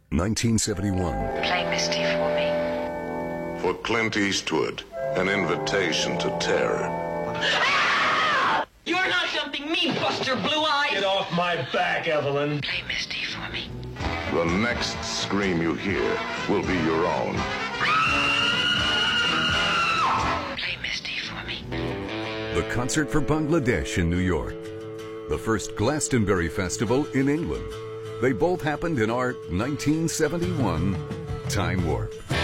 1971. Play Misty for me. For Clint Eastwood, an invitation to terror. Ah! You're not jumping me, Buster Blue Eyes! Get off my back, Evelyn. Play Misty for me. The next scream you hear will be your own. Play Misty for me. The Concert for Bangladesh in New York. The first Glastonbury Festival in England. They both happened in our 1971 time warp.